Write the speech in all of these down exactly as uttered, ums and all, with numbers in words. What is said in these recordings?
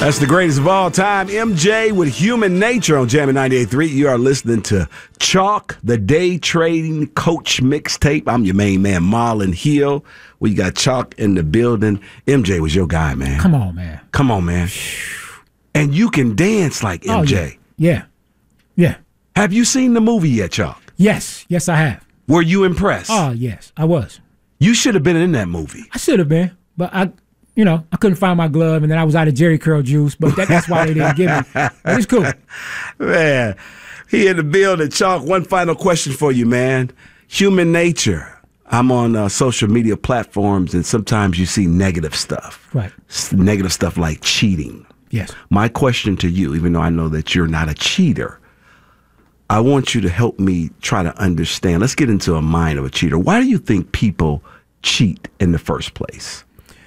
That's the greatest of all time, M J with Human Nature on Jammin' ninety-eight point three. You are listening to Chalk, the Day Trading Coach Mixtape. I'm your main man, Marlon Hill. We got Chalk in the building. M J was your guy, man. Come on, man. Come on, man. And you can dance like M J. Oh, yeah. yeah. Yeah. Have you seen the movie yet, Chalk? Yes. Yes, I have. Were you impressed? Oh, yes, I was. You should have been in that movie. I should have been, but I... You know, I couldn't find my glove, and then I was out of Jerry Curl juice, but that, that's why they didn't give me. But it's cool. Man, he in the building. Chalk, one final question for you, man. Human nature. I'm on uh, social media platforms, and sometimes you see negative stuff. Right. S- negative stuff like cheating. Yes. My question to you, even though I know that you're not a cheater, I want you to help me try to understand. Let's get into a mind of a cheater. Why do you think people cheat in the first place?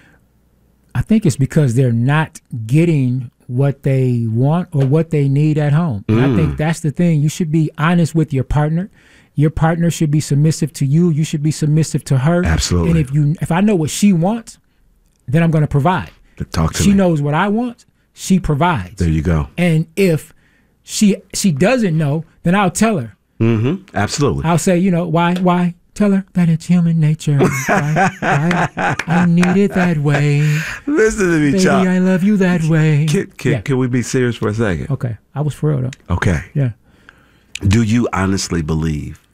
I think it's because they're not getting what they want or what they need at home. And Mm. I think that's the thing. You should be honest with your partner. Your partner should be submissive to you. You should be submissive to her. Absolutely. And if you, if I know what she wants, then I'm going to provide. Talk to she me. knows what I want. She provides. There you go. And if she she doesn't know, then I'll tell her. Mm-hmm. Absolutely. I'll say, you know, why why? Tell her that it's human nature. Why, why? I need it that way. Listen to me, Baby, Chalk. I love you that way. Can, can, Yeah. can we be serious for a second? Okay, I was for real though. Okay. Yeah. Do you honestly believe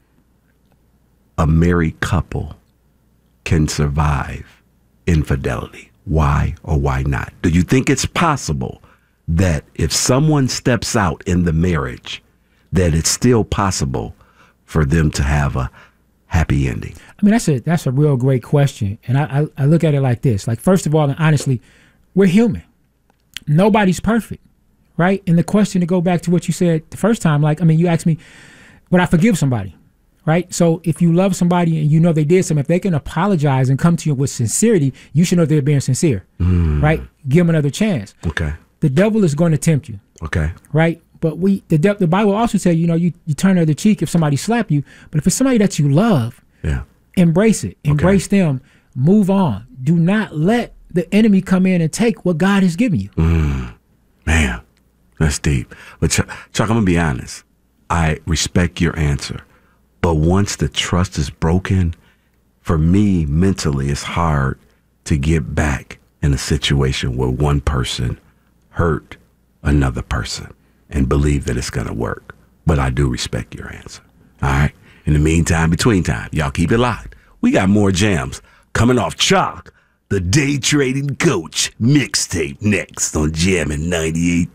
a married couple can survive infidelity? Why or why not? Do you think it's possible that if someone steps out in the marriage, that it's still possible for them to have a happy ending? I mean, that's a that's a real great question, and I, I I look at it like this: like, first of all, and honestly, we're human. Nobody's perfect, right? And the question, to go back to what you said the first time, like, I mean, you asked me, would I forgive somebody, right? So if you love somebody and you know they did something, if they can apologize and come to you with sincerity, you should know they're being sincere, Mm. right? Give them another chance. Okay. The devil is going to tempt you, Okay. right? But we, the de- the Bible also tell you, you know, you, you turn the other cheek if somebody slap you. But if it's somebody that you love, Yeah. embrace it. Embrace them. Move on. Do not let the enemy come in and take what God has given you. Mm. Man, that's deep. But Chuck, Chuck, I'm going to be honest. I respect your answer. But once the trust is broken, for me, mentally, it's hard to get back in a situation where one person hurt another person and believe that it's going to work. But I do respect your answer. All right? In the meantime, between time, y'all keep it locked. We got more jams coming off Chalk, the Day Trading Coach Mixtape, next on Jammin' ninety-eight.